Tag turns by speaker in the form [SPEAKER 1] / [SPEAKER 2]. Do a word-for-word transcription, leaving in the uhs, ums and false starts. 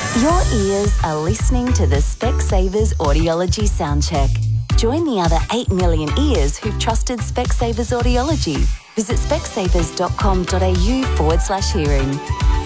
[SPEAKER 1] Your ears are listening to the Specsavers Audiology Soundcheck. Join the other eight million ears who've trusted Specsavers Audiology. Visit specsavers.com.au forward slash hearing.